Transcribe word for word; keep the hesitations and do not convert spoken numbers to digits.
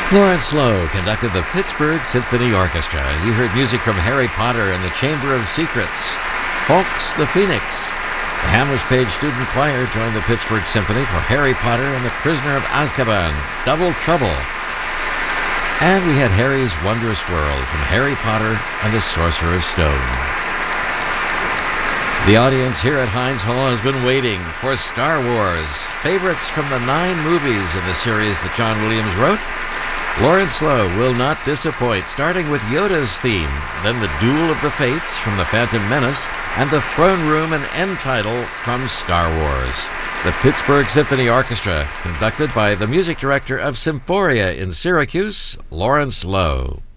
Lawrence Lowe conducted the Pittsburgh Symphony Orchestra. You heard music from Harry Potter and the Chamber of Secrets. Folks the Phoenix. The Hamlish Page Student Choir joined the Pittsburgh Symphony for Harry Potter and the Prisoner of Azkaban, Double Trouble. And we had Harry's Wondrous World from Harry Potter and the Sorcerer's Stone. The audience here at Heinz Hall has been waiting for Star Wars, favorites from the nine movies in the series that John Williams wrote. Lawrence Lowe will not disappoint, starting with Yoda's theme, then the Duel of the Fates from The Phantom Menace, and the Throne Room and end title from Star Wars. The Pittsburgh Symphony Orchestra, conducted by the music director of Symphoria in Syracuse, Lawrence Lowe.